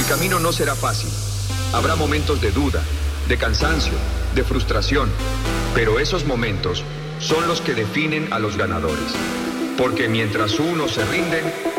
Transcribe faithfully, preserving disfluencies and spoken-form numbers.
camino no será fácil. Habrá momentos de duda, de cansancio, de frustración, pero esos momentos son los que definen a los ganadores. Porque mientras unos se rinden,